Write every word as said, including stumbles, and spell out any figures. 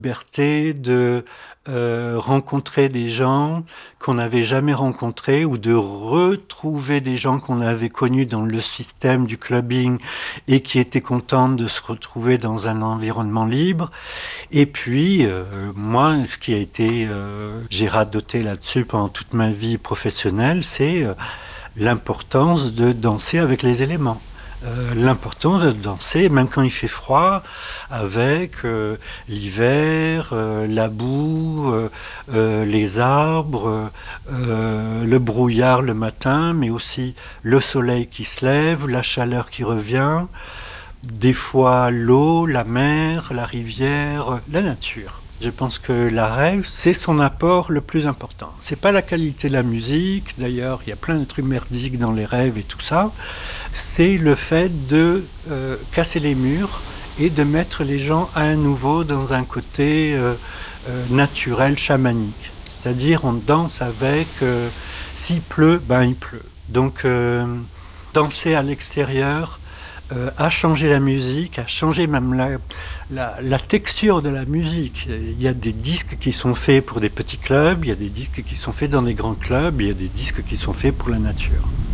liberté de euh, rencontrer des gens qu'on n'avait jamais rencontrés ou de retrouver des gens qu'on avait connus dans le système du clubbing et qui étaient contents de se retrouver dans un environnement libre. Et puis, euh, moi, ce qui a été, euh, j'ai radoté là-dessus pendant toute ma vie professionnelle, c'est euh, l'importance de danser avec les éléments. Euh, l'importance de danser, même quand il fait froid, avec euh, l'hiver, euh, la boue, euh, euh, les arbres, euh, le brouillard le matin, mais aussi le soleil qui se lève, la chaleur qui revient, des fois l'eau, la mer, la rivière, la nature. Je pense que la rêve, c'est son apport le plus important. C'est pas la qualité de la musique, d'ailleurs, il y a plein de trucs merdiques dans les rêves et tout ça. C'est le fait de euh, casser les murs et de mettre les gens à nouveau dans un côté euh, euh, naturel, chamanique. C'est-à-dire, on danse avec, euh, s'il pleut, ben il pleut. Donc, euh, danser à l'extérieur, Euh, a changé la musique, a changé même la, la, la texture de la musique. Il y a des disques qui sont faits pour des petits clubs, il y a des disques qui sont faits dans des grands clubs, il y a des disques qui sont faits pour la nature.